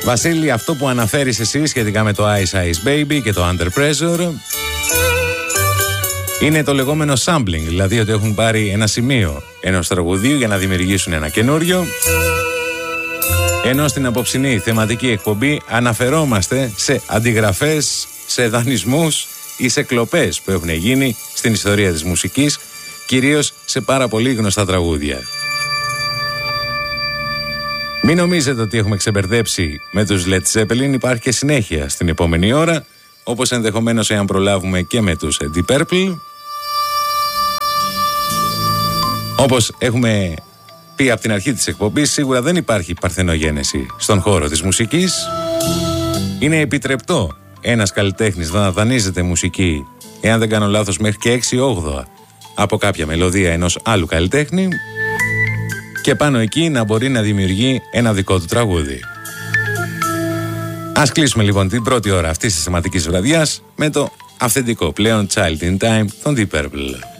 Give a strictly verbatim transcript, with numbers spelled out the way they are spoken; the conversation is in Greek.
Βασίλη, αυτό που αναφέρεις εσύ σχετικά με το Ice Ice Baby και το Under Pressure είναι το λεγόμενο sampling, δηλαδή ότι έχουν πάρει ένα σημείο ενός τραγουδίου για να δημιουργήσουν ένα καινούριο, ενώ στην απόψινή θεματική εκπομπή αναφερόμαστε σε αντιγραφές, σε δανεισμούς ή σε κλοπές που έχουν γίνει στην ιστορία της μουσικής, κυρίως σε πάρα πολύ γνωστά τραγούδια. Μην νομίζετε ότι έχουμε ξεμπερδέψει με τους Led Zeppelin, υπάρχει και συνέχεια στην επόμενη ώρα, όπως ενδεχομένως εάν προλάβουμε και με τους Deep Purple. Όπως έχουμε πει από την αρχή της εκπομπής, σίγουρα δεν υπάρχει παρθενογένεση στον χώρο της μουσικής. Είναι επιτρεπτό ένας καλλιτέχνης να δανείζεται μουσική, εάν δεν κάνω λάθος, μέχρι και έξι όγδοα από κάποια μελωδία ενός άλλου καλλιτέχνη, και πάνω εκεί να μπορεί να δημιουργεί ένα δικό του τραγούδι. Ας κλείσουμε λοιπόν την πρώτη ώρα αυτής της θεματικής βραδιάς με το αυθεντικό πλέον Child in Time των Deep Purple.